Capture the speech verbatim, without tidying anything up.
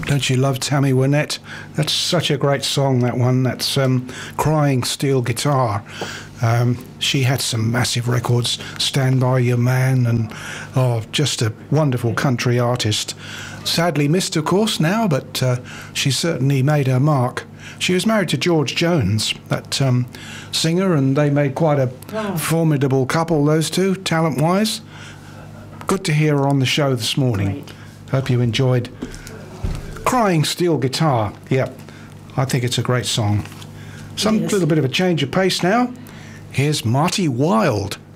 Don't you love Tammy Wynette? That's such a great song, that one. That's um, Crying Steel Guitar. Um, she had some massive records, Stand By Your Man, and oh, just a wonderful country artist. Sadly missed, of course, now, but uh, she certainly made her mark. She was married to George Jones, that um, singer, and they made quite a wow. formidable couple, those two, talent-wise. Good to hear her on the show this morning. Great. Hope you enjoyed Crying Steel Guitar. Yep, I think it's a great song. Some Yes. little bit of a change of pace now. Here's Marty Wilde.